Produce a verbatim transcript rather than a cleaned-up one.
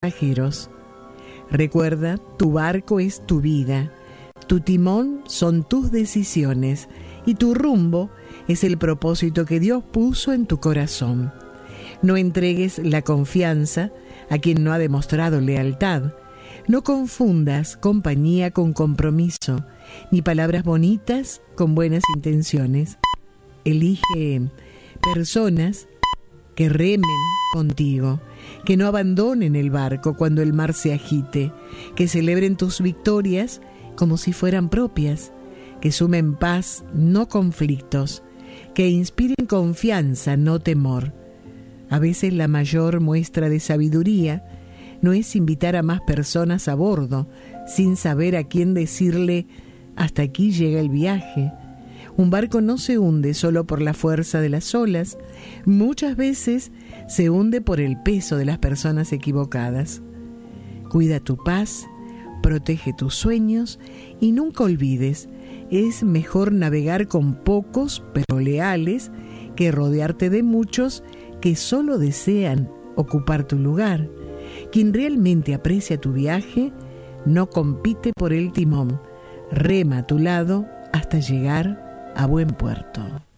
pasajeros. Recuerda, tu barco es tu vida, tu timón son tus decisiones y tu rumbo es el propósito que Dios puso en tu corazón. No entregues la confianza a quien no ha demostrado lealtad. No confundas compañía con compromiso, ni palabras bonitas con buenas intenciones. Elige personas que remen contigo, que no abandonen el barco cuando el mar se agite, que celebren tus victorias como si fueran propias, que sumen paz, no conflictos, que inspiren confianza, no temor. A veces la mayor muestra de sabiduría no es invitar a más personas a bordo sin saber a quién decirle hasta aquí llega el viaje. Un barco no se hunde solo por la fuerza de las olas, muchas veces se hunde por el peso de las personas equivocadas. Cuida tu paz, protege tus sueños y nunca olvides, es mejor navegar con pocos pero leales que rodearte de muchos que solo desean ocupar tu lugar. Quien realmente aprecia tu viaje no compite por el timón, rema a tu lado hasta llegar a buen puerto.